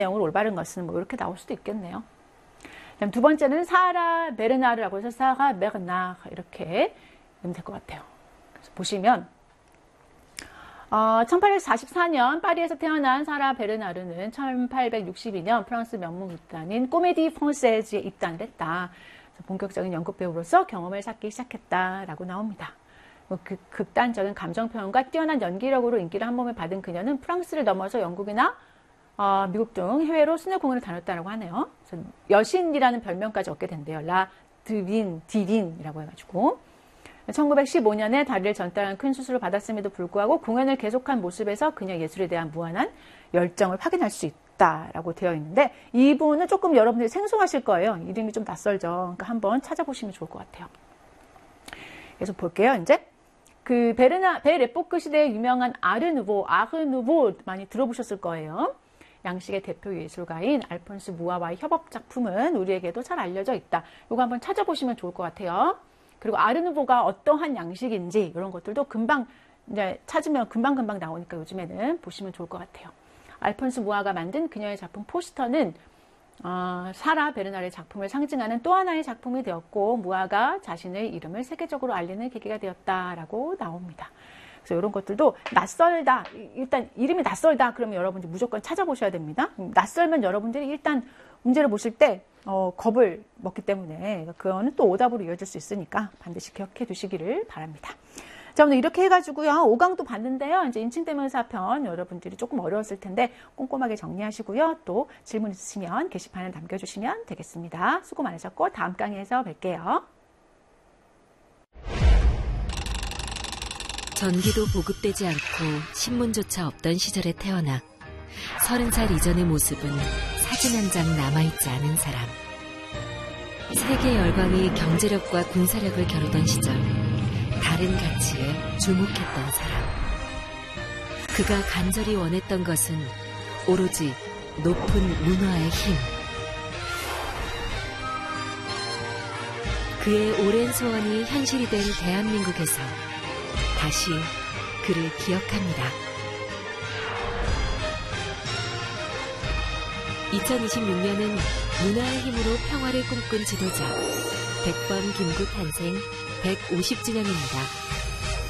내용을 올바른 것은 뭐 이렇게 나올 수도 있겠네요. 그다음 두 번째는 사라 베르나르라고 해서 사라 베르나르 이렇게 하면 될 것 같아요. 그래서 보시면 1844년 파리에서 태어난 사라 베르나르는 1862년 프랑스 명문극단인 코메디 프랑세즈에 입단을 했다. 그래서 본격적인 연극 배우로서 경험을 쌓기 시작했다라고 나옵니다. 그 극단적인 감정 표현과 뛰어난 연기력으로 인기를 한 몸에 받은 그녀는 프랑스를 넘어서 영국이나 미국 등 해외로 순회 공연을 다녔다고 하네요. 그래서 여신이라는 별명까지 얻게 된대요. 라 디빈이라고 해가지고 1915년에 다리를 전달한 큰 수술을 받았음에도 불구하고 공연을 계속한 모습에서 그녀 예술에 대한 무한한 열정을 확인할 수 있다라고 되어 있는데 이분은 조금 여러분들이 생소하실 거예요. 이름이 좀 낯설죠. 그러니까 한번 찾아보시면 좋을 것 같아요. 그래서 볼게요. 이제 그 베레포크 시대의 유명한 아르누보 많이 들어보셨을 거예요. 양식의 대표 예술가인 알폰스 무아와의 협업 작품은 우리에게도 잘 알려져 있다. 이거 한번 찾아보시면 좋을 것 같아요. 그리고 아르누보가 어떠한 양식인지 이런 것들도 금방 이제 찾으면 금방 나오니까 요즘에는 보시면 좋을 것 같아요. 알폰스 무아가 만든 그녀의 작품 포스터는 사라 베르나르의 작품을 상징하는 또 하나의 작품이 되었고 무아가 자신의 이름을 세계적으로 알리는 계기가 되었다라고 나옵니다. 그래서 이런 것들도 낯설다. 일단 이름이 낯설다. 그러면 여러분들이 무조건 찾아보셔야 됩니다. 낯설면 여러분들이 일단 문제를 보실 때 겁을 먹기 때문에 그거는 또 오답으로 이어질 수 있으니까 반드시 기억해 두시기를 바랍니다. 자, 오늘 이렇게 해가지고요. 5강도 봤는데요. 이제 인칭대명사편 여러분들이 조금 어려웠을 텐데 꼼꼼하게 정리하시고요. 또 질문 있으시면 게시판에 남겨주시면 되겠습니다. 수고 많으셨고 다음 강의에서 뵐게요. 전기도 보급되지 않고 신문조차 없던 시절에 태어나 30살 이전의 모습은 사진 한 장 남아있지 않은 사람. 세계 열강이 경제력과 군사력을 겨루던 시절 다른 가치에 주목했던 사람. 그가 간절히 원했던 것은 오로지 높은 문화의 힘. 그의 오랜 소원이 현실이 된 대한민국에서 다시 그를 기억합니다. 2026년은 문화의 힘으로 평화를 꿈꾼 지도자 백범 김구 탄생 150주년입니다.